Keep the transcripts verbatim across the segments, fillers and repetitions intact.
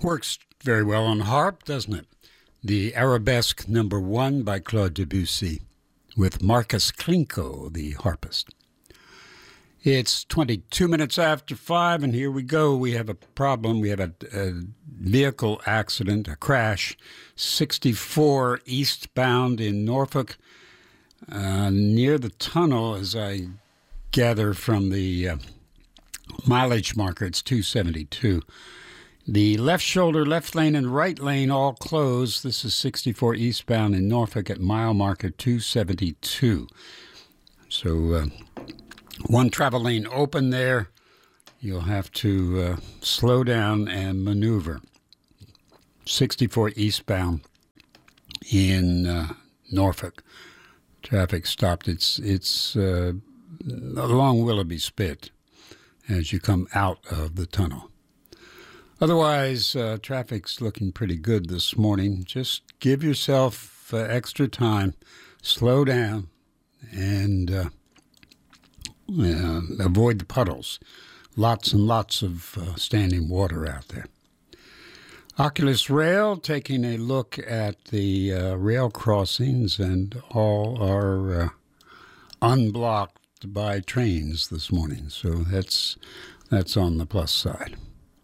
Works very well on harp, doesn't it? The Arabesque Number One by Claude Debussy with Marcus Klinko, the harpist. It's twenty-two minutes after five, and here we go. We have a problem. We have a, a vehicle accident, a crash, sixty-four eastbound in Norfolk, uh, near the tunnel, as I gather from the uh, mileage marker. It's two seventy-two. The left shoulder, left lane, and right lane all closed. This is sixty-four eastbound in Norfolk at mile marker two seventy-two. So uh, one travel lane open there. You'll have to uh, slow down and maneuver. sixty-four eastbound in uh, Norfolk. Traffic stopped. It's it's uh, along Willoughby Spit as you come out of the tunnel. Otherwise, uh, traffic's looking pretty good this morning. Just give yourself uh, extra time, slow down, and uh, uh, avoid the puddles. Lots and lots of uh, standing water out there. Oculus Rail taking a look at the uh, rail crossings, and all are uh, unblocked by trains this morning. So that's that's on the plus side.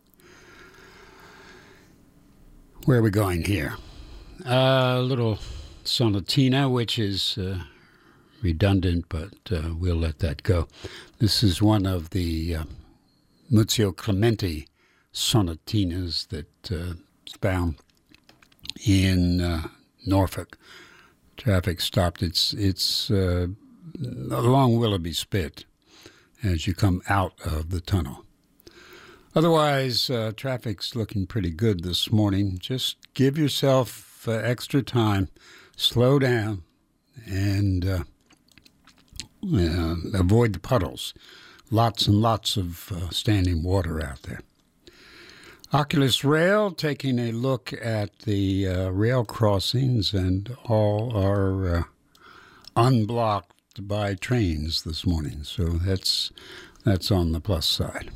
Where are we going here? A uh, little sonatina, which is uh, redundant, but uh, we'll let that go. This is one of the uh, Muzio Clementi sonatinas that uh, is found in uh, Norfolk. Traffic stopped. It's it's uh, along Willoughby Spit as you come out of the tunnel. Otherwise, uh, traffic's looking pretty good this morning. Just give yourself uh, extra time, slow down, and uh, uh, avoid the puddles. Lots and lots of uh, standing water out there. Oculus Rail taking a look at the uh, rail crossings, and all are uh, unblocked by trains this morning. So that's that's on the plus side.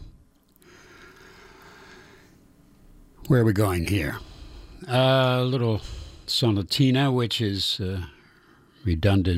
Where are we going here? A uh, little sonatina, which is uh, redundant.